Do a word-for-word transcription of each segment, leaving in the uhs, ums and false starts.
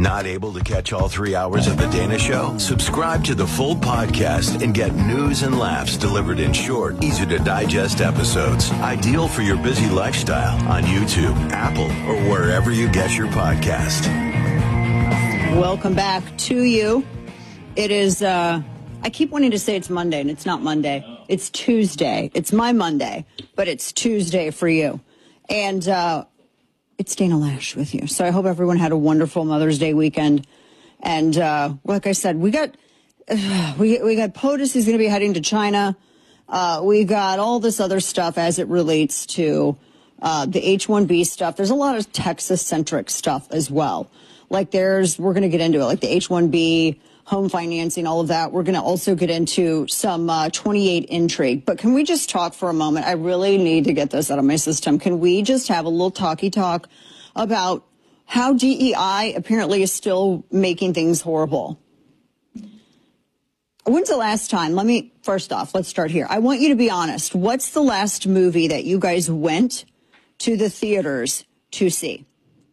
Not able to catch all three hours of The Dana Show? Subscribe to the full podcast and get news and laughs delivered in short, easy-to-digest episodes. Ideal for your busy lifestyle on YouTube, Apple, or wherever you get your podcast. Welcome back to you. It is, uh, I keep wanting to say it's Monday, and it's not Monday. It's Tuesday. It's my Monday, but it's Tuesday for you. And, uh, it's Dana Lash with you. So I hope everyone had a wonderful Mother's Day weekend. And uh, like I said, we got uh, we we got POTUS is going to be heading to China. Uh, we got all this other stuff as it relates to uh, the H one B stuff. There's a lot of Texas-centric stuff as well. Like there's, we're going to get into it, like the H one B, home financing, all of that. We're going to also get into some uh, twenty-eight intrigue. But can we just talk for a moment? I really need to get this out of my system. Can we just have a little talky talk about how D E I apparently is still making things horrible? When's the last time? Let me, first off, let's start here. I want you to be honest. What's the last movie that you guys went to the theaters to see?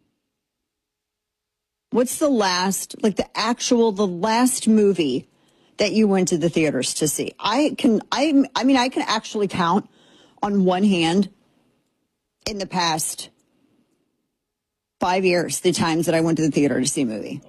What's the last, like the actual, the last movie that you went to the theaters to see? I can, I, I mean, I can actually count on one hand in the past five years the times that I went to the theater to see a movie.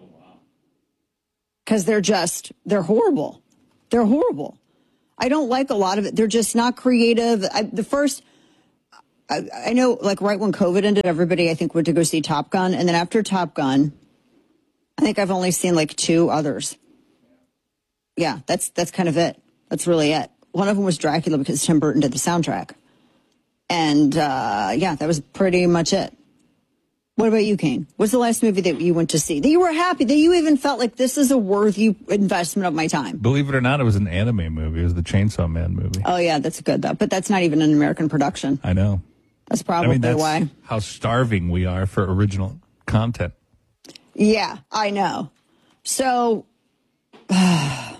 Because they're just, they're horrible. They're horrible. I don't like a lot of it. They're just not creative. I, the first, I, I know, like right when COVID ended, everybody, I think, went to go see Top Gun. And then after Top Gun, I think I've only seen like two others. Yeah, that's that's kind of it. That's really it. One of them was Dracula because Tim Burton did the soundtrack. And uh, yeah, that was pretty much it. What about you, Kane? What's the last movie that you went to see that you were happy, that you even felt like this is a worthy investment of my time? Believe it or not, it was an anime movie. It was the Chainsaw Man movie. Oh, yeah, that's good, though. But that's not even an American production. I know. That's probably I mean, that's why. How starving we are for original content. Yeah, I know. So, uh,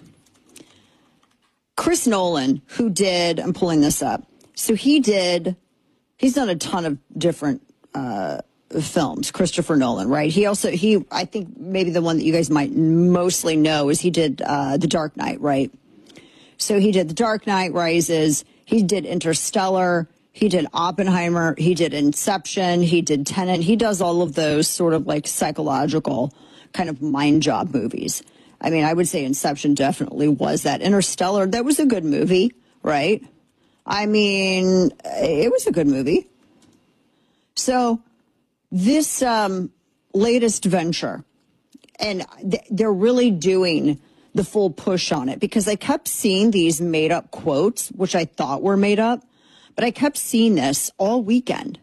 Chris Nolan, who did, I'm pulling this up. So he did, he's done a ton of different uh, films, Christopher Nolan, right? He also, he, I think maybe the one that you guys might mostly know is he did uh, The Dark Knight, right? So he did The Dark Knight Rises, he did Interstellar, he did Oppenheimer, he did Inception, he did Tenet. He does all of those sort of like psychological kind of mind job movies. I mean, I would say Inception definitely was that. Interstellar, that was a good movie, right? I mean, it was a good movie. So this um, latest venture, and th- they're really doing the full push on it because I kept seeing these made up quotes, which I thought were made up. But I kept seeing this all weekend.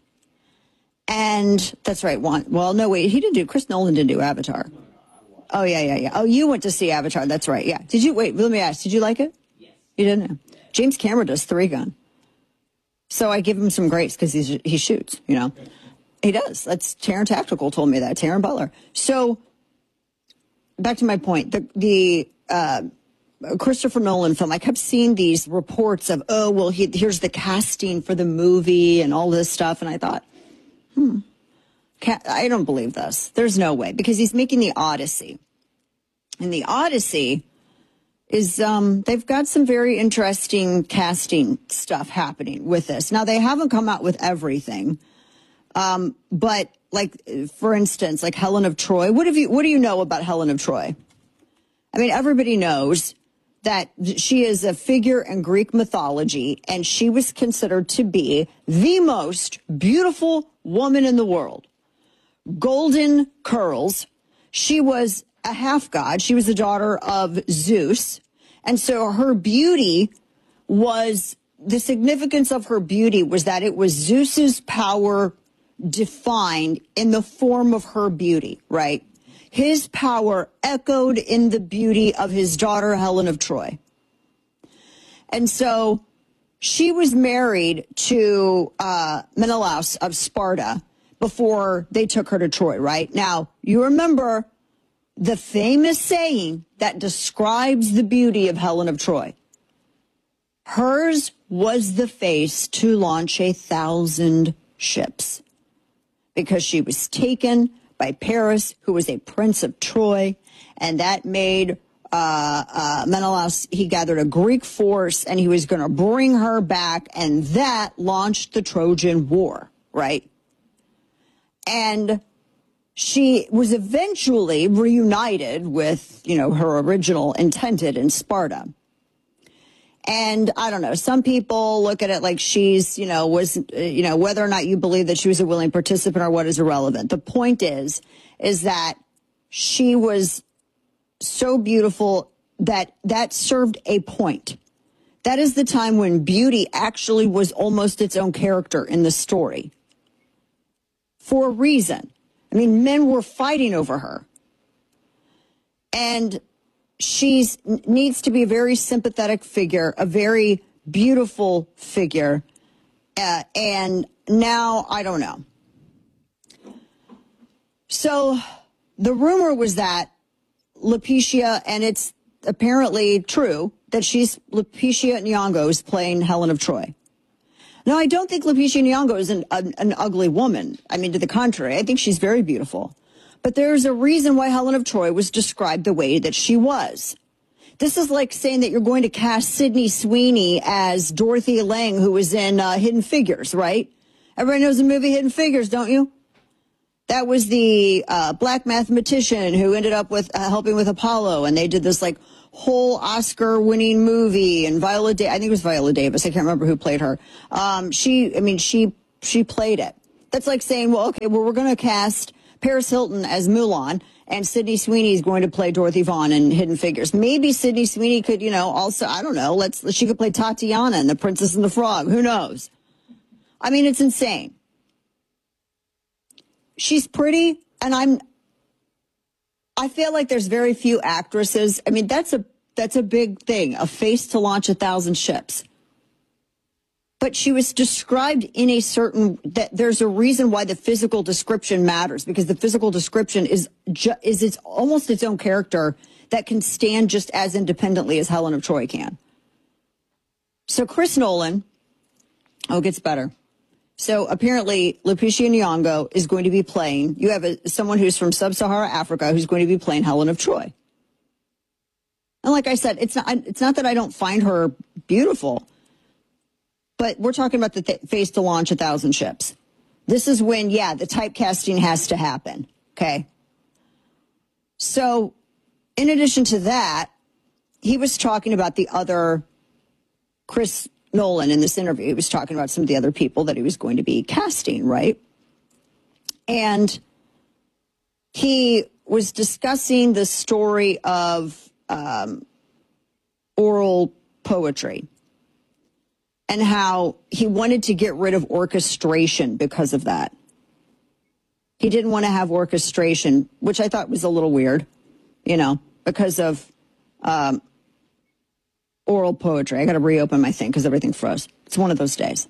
And that's right. One, well, no, wait, he didn't do, Chris Nolan didn't do Avatar. Oh, yeah, yeah, yeah. Oh, you went to see Avatar. That's right. Yeah. Did you, wait, let me ask, did you like it? Yes. You didn't? James Cameron does Three Gun. So I give him some grace because he shoots, you know. He does. That's Taron Tactical told me that, Taron Butler. So back to my point. The, the, uh, Christopher Nolan film, I kept seeing these reports of, oh, well, he, here's the casting for the movie and all this stuff. And I thought, hmm, ca- I don't believe this. There's no way, because he's making the Odyssey. And the Odyssey is, um, they've got some very interesting casting stuff happening with this. Now, they haven't come out with everything. Um, but like, for instance, like Helen of Troy, what have you, what do you know about Helen of Troy? I mean, everybody knows that she is a figure in Greek mythology, and she was considered to be the most beautiful woman in the world. Golden curls. She was a half god. She was the daughter of Zeus. And so her beauty was, the significance of her beauty was that it was Zeus's power defined in the form of her beauty, right? His power echoed in the beauty of his daughter, Helen of Troy. And so she was married to uh, Menelaus of Sparta before they took her to Troy, right? Now, you remember the famous saying that describes the beauty of Helen of Troy. Hers was the face to launch a thousand ships, because she was taken by Paris, who was a prince of Troy, and that made uh, uh, Menelaus, he gathered a Greek force, and he was going to bring her back, and that launched the Trojan War, right? And she was eventually reunited with, you know, her original intended in Sparta. And I don't know, some people look at it like she's, you know, was, you know, whether or not you believe that she was a willing participant or what is irrelevant. The point is, is that she was so beautiful that that served a point. That is the time when beauty actually was almost its own character in the story. For a reason. I mean, men were fighting over her. And she needs to be a very sympathetic figure, a very beautiful figure. Uh, and now, I don't know. So the rumor was that Letitia, and it's apparently true, that she's Letitia Nyong'o is playing Helen of Troy. Now, I don't think Letitia Nyong'o is an, an, an ugly woman. I mean, to the contrary, I think she's very beautiful. But there's a reason why Helen of Troy was described the way that she was. This is like saying that you're going to cast Sydney Sweeney as Dorothy Lang, who was in uh, Hidden Figures, right? Everybody knows the movie Hidden Figures, don't you? That was the uh, black mathematician who ended up with uh, helping with Apollo, and they did this like whole Oscar-winning movie. And Viola, da- I think it was Viola Davis. I can't remember who played her. Um, she, I mean, she she played it. That's like saying, well, okay, well, we're going to cast Paris Hilton as Mulan, and Sydney Sweeney is going to play Dorothy Vaughan in Hidden Figures. Maybe Sydney Sweeney could, you know, also, I don't know, let's she could play Tatiana in The Princess and the Frog. Who knows? I mean, it's insane. She's pretty, and I'm, I feel like there's very few actresses. I mean, that's a, that's a big thing, a face to launch a thousand ships. But she was described in a certain, that there's a reason why the physical description matters, because the physical description is, ju- is it's almost its own character that can stand just as independently as Helen of Troy can. So Chris Nolan, oh, it gets better. So apparently, Letitia Nyong'o is going to be playing, you have a, someone who's from sub-Saharan Africa who's going to be playing Helen of Troy. And like I said, it's not, it's not that I don't find her beautiful, but we're talking about the th- face to launch a thousand ships. This is when, yeah, the typecasting has to happen, okay? So in addition to that, he was talking about the other Chris Nolan in this interview. He was talking about some of the other people that he was going to be casting, right? And he was discussing the story of um, oral poetry and how he wanted to get rid of orchestration because of that. He didn't want to have orchestration, which I thought was a little weird, you know, because of um, oral poetry. I got to reopen my thing because everything froze. It's one of those days.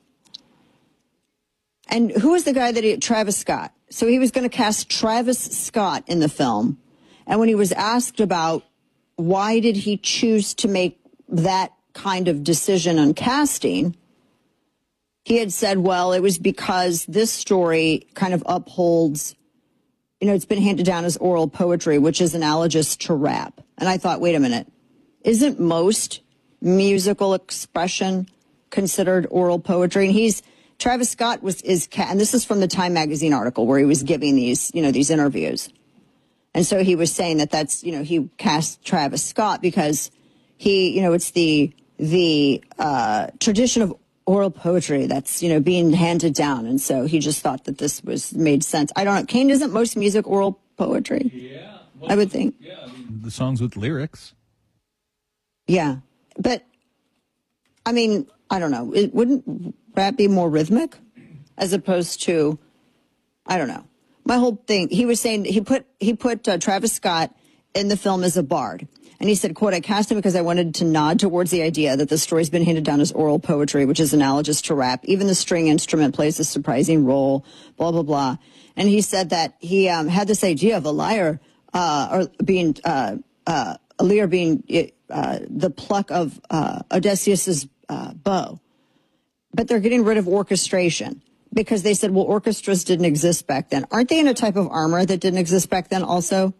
And who was the guy that he, Travis Scott. So he was going to cast Travis Scott in the film. And when he was asked about why did he choose to make that kind of decision on casting, he had said, well, it was because this story kind of upholds, you know, it's been handed down as oral poetry, which is analogous to rap. And I thought, wait a minute. Isn't most musical expression considered oral poetry? And he's, Travis Scott was, is, and this is from the Time magazine article where he was giving these, you know, these interviews. And so he was saying that that's, you know, he cast Travis Scott because he, you know, it's the, the, uh, tradition of oral poetry that's, you know, being handed down. And so he just thought that this was made sense. I don't know. Kane, isn't most music oral poetry? Yeah. Well, I would think. Yeah. I mean, the songs with lyrics. Yeah, but, I mean, I don't know. It, wouldn't rap be more rhythmic as opposed to, I don't know. My whole thing, he was saying, he put he put uh, Travis Scott in the film as a bard. And he said, quote, I cast him because I wanted to nod towards the idea that the story's been handed down as oral poetry, which is analogous to rap. Even the string instrument plays a surprising role, blah, blah, blah. And he said that he um, had this idea of a lyre uh, or being, uh, uh, a lyre being... Uh, the pluck of uh, Odysseus's uh, bow. But they're getting rid of orchestration because they said, well, orchestras didn't exist back then. Aren't they in a type of armor that didn't exist back then also?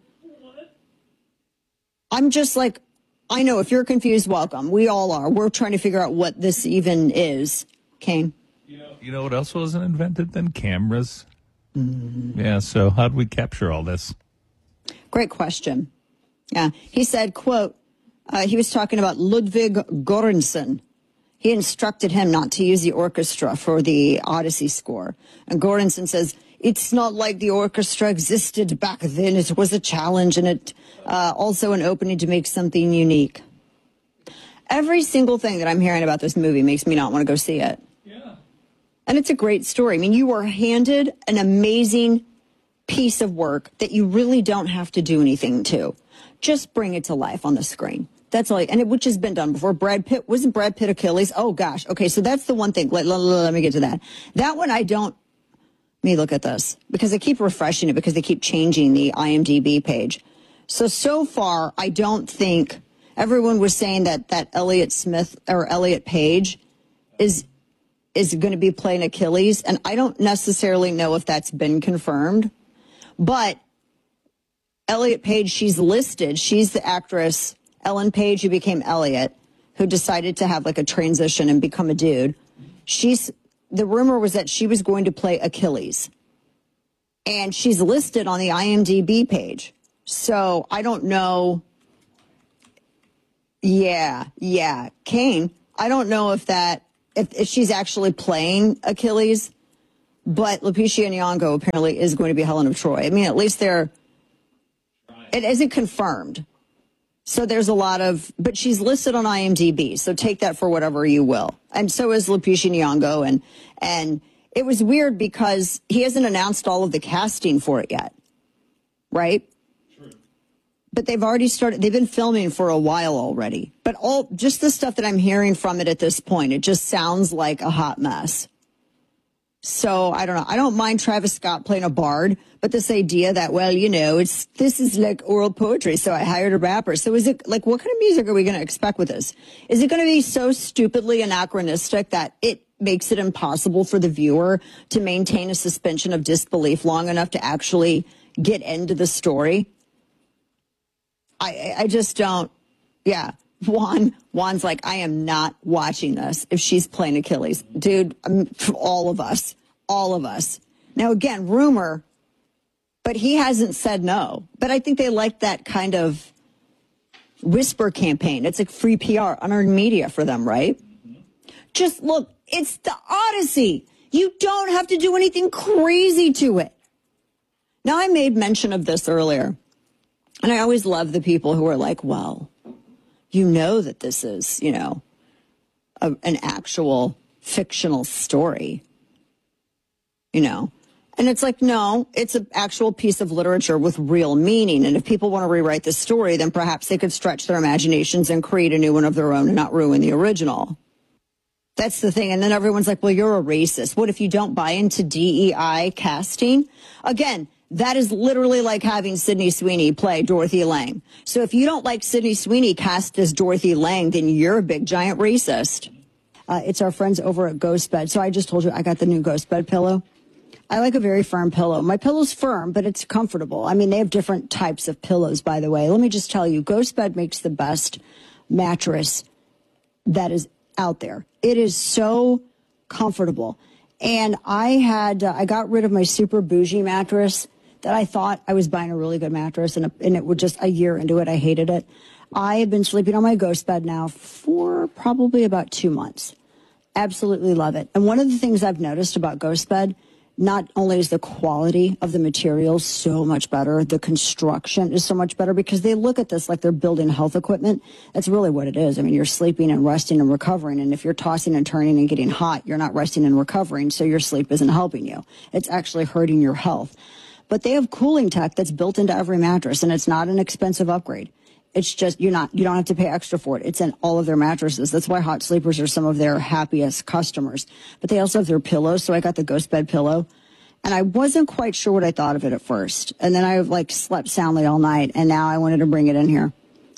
I'm just like, I know if you're confused, welcome. We all are. We're trying to figure out what this even is. Kane? You know, you know what else wasn't invented then? Cameras. Mm-hmm. Yeah, so how do we capture all this? Great question. Yeah, he said, quote, uh, he was talking about Ludwig Göransson. He instructed him not to use the orchestra for the Odyssey score. And Göransson says, it's not like the orchestra existed back then. It was a challenge and it uh, also an opening to make something unique. Every single thing that I'm hearing about this movie makes me not want to go see it. Yeah. And it's a great story. I mean, you were handed an amazing piece of work that you really don't have to do anything to. Just bring it to life on the screen. That's all, and it, which has been done before. Brad Pitt, wasn't Brad Pitt Achilles? Oh gosh. Okay, so that's the one thing. Let, let, let me get to that. That one I don't, let me look at this, because I keep refreshing it because they keep changing the I M D B page. So, so far, I don't think, everyone was saying that, that Elliot Smith, or Elliot Page, is, is going to be playing Achilles, and I don't necessarily know if that's been confirmed, but Elliot Page, she's listed, she's the actress, Ellen Page, who became Elliot, who decided to have like a transition and become a dude. She's, the rumor was that she was going to play Achilles. And she's listed on the I M D B page. So I don't know. Yeah, yeah. Kane, I don't know if that, if, if she's actually playing Achilles, but Lupita Nyong'o apparently is going to be Helen of Troy. I mean, at least they're, it isn't confirmed. So there's a lot of, but she's listed on I M D B, so take that for whatever you will. And so is Lupita Nyong'o, and and it was weird because he hasn't announced all of the casting for it yet, right? True. But they've already started, they've been filming for a while already. But all, just the stuff that I'm hearing from it at this point, it just sounds like a hot mess. So I don't know. I don't mind Travis Scott playing a bard, but this idea that, well, you know, it's this is like oral poetry, so I hired a rapper. So is it like, what kind of music are we going to expect with this? Is it going to be so stupidly anachronistic that it makes it impossible for the viewer to maintain a suspension of disbelief long enough to actually get into the story? I I just don't. Yeah. Juan, Juan's like, I am not watching this if she's playing Achilles. Dude, I'm, all of us, all of us. Now, again, rumor, but he hasn't said no. But I think they like that kind of whisper campaign. It's like free P R, unearned media for them, right? Mm-hmm. Just look, it's the Odyssey. You don't have to do anything crazy to it. Now, I made mention of this earlier, and I always love the people who are like, well, you know that this is, you know, a, an actual fictional story, you know. And it's like, no, it's an actual piece of literature with real meaning. And if people want to rewrite the story, then perhaps they could stretch their imaginations and create a new one of their own and not ruin the original. That's the thing. And then everyone's like, well, you're a racist. What if you don't buy into D E I casting? Again, that is literally like having Sydney Sweeney play Dorothy Lang. So if you don't like Sydney Sweeney cast as Dorothy Lang, then you're a big giant racist. Uh, it's our friends over at GhostBed. So I just told you I got the new GhostBed pillow. I like a very firm pillow. My pillow's firm, but it's comfortable. I mean, they have different types of pillows, by the way. Let me just tell you, GhostBed makes the best mattress that is out there. It is so comfortable. And I had, uh, I got rid of my super bougie mattress that I thought I was buying a really good mattress, and, a, and it was just a year into it, I hated it. I have been sleeping on my GhostBed now for probably about two months. Absolutely love it. And one of the things I've noticed about GhostBed, not only is the quality of the materials so much better, the construction is so much better, because they look at this like they're building health equipment. That's really what it is. I mean, you're sleeping and resting and recovering, and if you're tossing and turning and getting hot, you're not resting and recovering, so your sleep isn't helping you. It's actually hurting your health. But they have cooling tech that's built into every mattress, and it's not an expensive upgrade. It's just, you're not, you don't have to pay extra for it. It's in all of their mattresses. That's why hot sleepers are some of their happiest customers. But they also have their pillows. So I got the GhostBed pillow, and I wasn't quite sure what I thought of it at first. And then I like slept soundly all night, and now I wanted to bring it in here.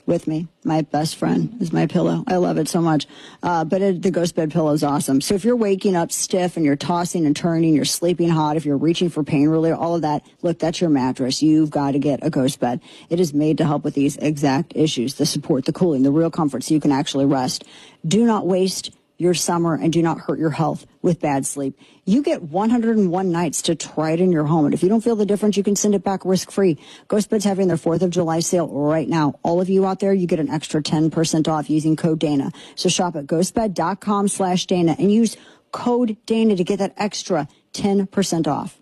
with me. My best friend is my pillow. I love it so much. Uh, but it, the Ghost Bed pillow is awesome. So if you're waking up stiff and you're tossing and turning, you're sleeping hot, if you're reaching for pain relief, all of that, look, that's your mattress. You've got to get a Ghost Bed. It is made to help with these exact issues, the support, the cooling, the real comfort, so you can actually rest. Do not waste your summer and do not hurt your health with bad sleep. You get one hundred one nights to try it in your home. And if you don't feel the difference, you can send it back risk-free. GhostBed's having their fourth of July sale right now. All of you out there, you get an extra ten percent off using code Dana. So shop at ghostbed.com slash Dana and use code Dana to get that extra ten percent off.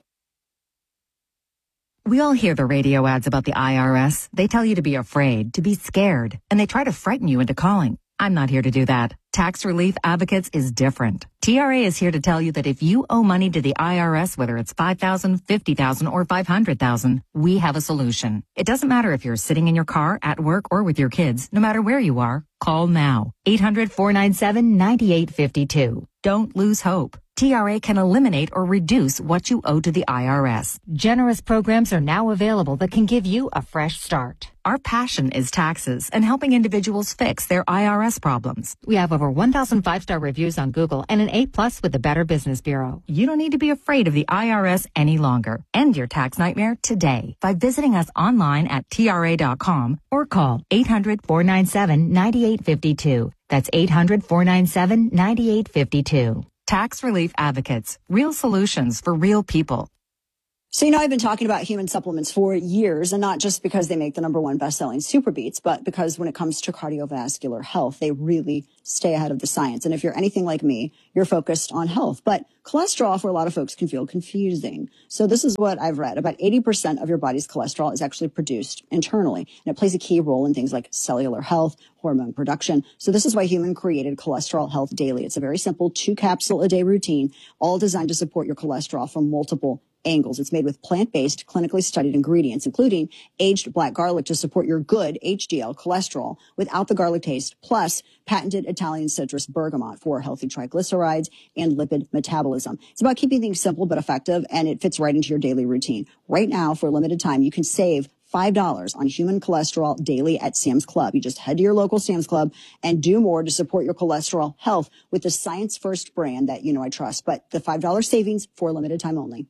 We all hear the radio ads about the I R S. They tell you to be afraid, to be scared, and they try to frighten you into calling. I'm not here to do that. Tax Relief Advocates is different. T R A is here to tell you that if you owe money to the I R S, whether it's five thousand dollars, fifty thousand dollars, or five hundred thousand dollars, we have a solution. It doesn't matter if you're sitting in your car, at work, or with your kids. No matter where you are, call now. eight hundred, four nine seven, nine eight five two. Don't lose hope. T R A can eliminate or reduce what you owe to the I R S. Generous programs are now available that can give you a fresh start. Our passion is taxes and helping individuals fix their I R S problems. We have over one thousand five-star reviews on Google and an A plus with the Better Business Bureau. You don't need to be afraid of the I R S any longer. End your tax nightmare today by visiting us online at T R A dot com or call eight hundred, four nine seven, nine eight five two. That's eight hundred, four nine seven, nine eight five two. Tax Relief Advocates. Real solutions for real people. So, you know, I've been talking about human supplements for years, and not just because they make the number one best-selling Super Beats, but because when it comes to cardiovascular health, they really stay ahead of the science. And if you're anything like me, you're focused on health. But cholesterol, for a lot of folks, can feel confusing. So this is what I've read. About eighty percent of your body's cholesterol is actually produced internally, and it plays a key role in things like cellular health, hormone production. So this is why Human created Cholesterol Health Daily. It's a very simple two-capsule-a-day routine, all designed to support your cholesterol from multiple angles. It's made with plant-based, clinically studied ingredients, including aged black garlic to support your good H D L cholesterol without the garlic taste, plus patented Italian citrus bergamot for healthy triglycerides and lipid metabolism. It's about keeping things simple but effective, and it fits right into your daily routine. Right now, for a limited time, you can save five dollars on Human Cholesterol Daily at Sam's Club. You just head to your local Sam's Club and do more to support your cholesterol health with the Science First brand that you know I trust. But the five dollars savings for a limited time only.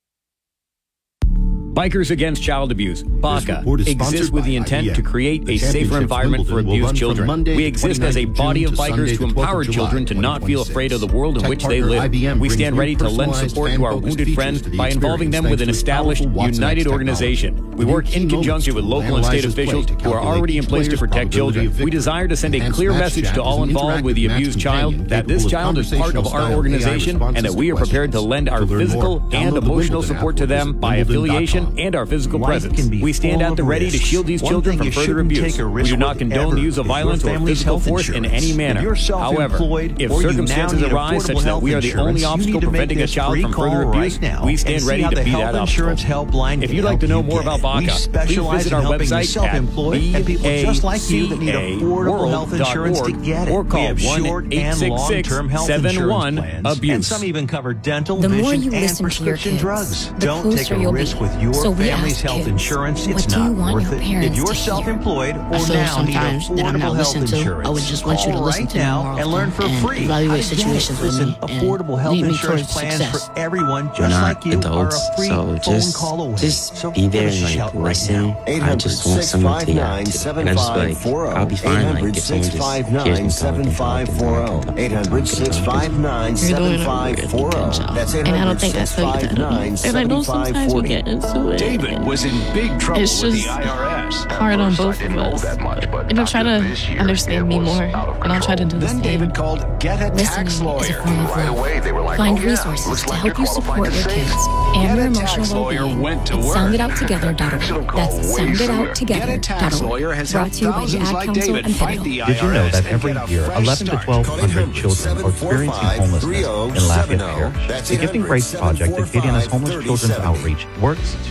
Bikers Against Child Abuse, B A C A, exists with the intent to create a safer environment for abused children. We exist as a body of bikers to empower children to not feel afraid of the world in which they live. We stand ready to lend support to our wounded friends by involving them with an established, united organization. We work in conjunction with local and state officials who are already in place to protect children. We desire to send a clear message to all involved with the abused child that this child is part of our organization and that we are prepared to lend our physical and emotional support to them by affiliation and our physical presence. We stand at the ready to shield these children from further abuse. We do not condone the use of violence or physical force in any manner. However, if circumstances arise such that we are the only obstacle preventing a child from further abuse, we stand ready to be that obstacle. If you'd like to know more about B A C A, please visit our website at b a c a world dot org or call one eight six six, seven one, abuse. And some even cover dental, the more you vision, and listen to your prescription kids, drugs. the Don't take closer a you'll risk be. with your So we family's ask health kids, insurance. what It's do you not want worth your it. parents If to you're hear? self-employed I or feel now need sometimes that I'm affordable not health listened to. insurance, I would just want you to call listen right to me now more and learn for often free. and evaluate I get it. situations with Listen, me and affordable health lead me insurance towards plans success. for everyone We're just not like you adults, are a free so phone just call away. just So be there give us and a shout like right listen. now. I just want someone to yeah, to, and I'm just like I'll be fine. Like if someone just hears me seven five four zero. eight hundred, six five nine, seven five four zero. That's eight hundred, six five nine, seven five four zero. Into it. David was in big trouble It's with just the I R S. hard on both of us. And I'll try to understand me more, and I'll try to do the Then same. David called Get a Tax Listening is a Lawyer. form of Right love. away, they were like, Find oh, yeah, resources looks to like help you're you support qualified your to kids save. and Get your a emotional Tax Lawyer well-being went to at work. sound it out together dot org. Should've called That's way sound it sooner. out together Get a dot Tax org. Lawyer has Brought helped to you by the thousands Ad like Council David and fight Federal. the I R S. Did you know that and every get a year, fresh eleven to start? twelve hundred children are experiencing homelessness in Lafayette Parish? The Giving Grace Project, a Katie and his homeless children's outreach, works to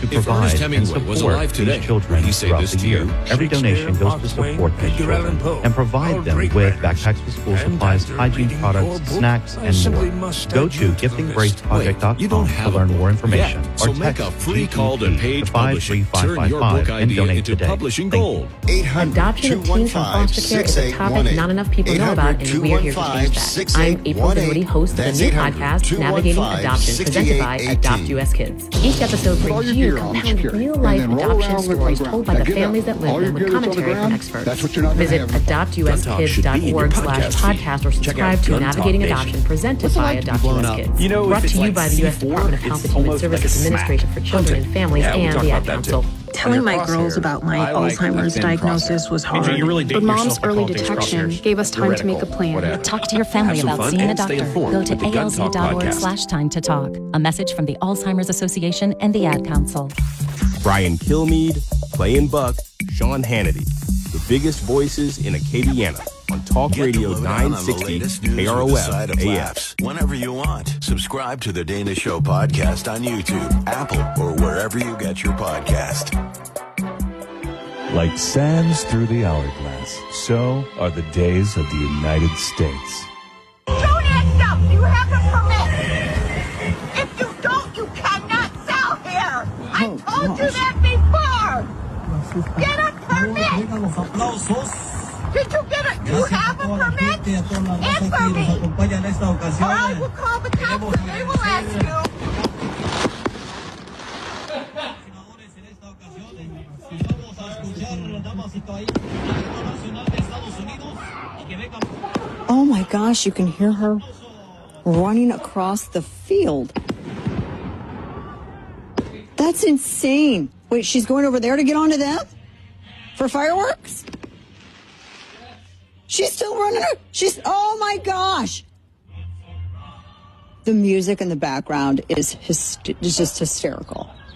to provide and support these children throughout the year. Every donation goes to support these children and provide them with backpacks with school supplies, hygiene products, snacks, and more. Go to gifting grace project dot com to learn more information or text a free call to page five three five five five and donate today. Publishing gold. Adoption of teens from foster care is a topic not enough people know about, and we are here to change that. I'm April Dinwiddie, host of the new podcast, Navigating Adoption, presented by Adopt U S Kids. Each episode brings you compelling real-life adoption stories told by the families that live them with commentary from experts. Visit adopt u s kids dot org slash podcast or subscribe to Navigating Adoption, presented by Adopt U S Kids. You know, brought to you by the U S Department of Health and Human Services Administration for Children and Families and the Ad Council. Telling my girls about my Alzheimer's diagnosis was hard. But Mom's early detection gave us time to make a plan. Talk to your family about seeing a doctor. Go to A L Z dot org slash time to talk. A message from the Alzheimer's Association and the Ad Council. Brian Kilmeade, Clay Buck, Sean Hannity. The biggest voices in Acadiana on Talk Get Radio nine on sixty K R O F A F whenever you want. Subscribe to the Dana Show podcast on YouTube, Apple, or wherever you get your podcast. Like sands through the hourglass, so are the days of the United States. Don't act up! You have a permit! If you don't, you cannot sell here! I told you that before! Get a permit! Did you get it? You have a permit? Answer me! Or I will call the cops and they will ask you. Oh my gosh, you can hear her running across the field. That's insane. Wait, she's going over there to get onto them? For fireworks? She's still running. She's, oh my gosh. The music in the background is, hyst- is just hysterical.